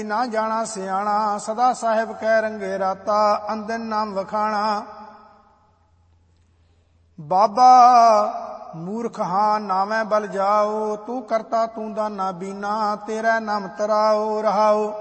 ਨਾ ਜਾਣਾ ਸਿਆਣਾ, ਸਦਾ ਸਾਹਿਬ ਕਹਿ ਰੰਗੇ ਰਾਤਾ, ਅੰਦਨ ਨਾਮ ਵਖਾਣਾ। ਬਾਬਾ ਮੂਰਖ ਹਾਂ ਨਾਵੇਂ ਬਲ ਜਾਓ, ਤੂੰ ਕਰਤਾ ਤੂੰ ਦਾਨਾ ਬੀਨਾ, ਤੇਰਾ ਨਾਮ ਤਰਾਓ ਰਹਾਓ।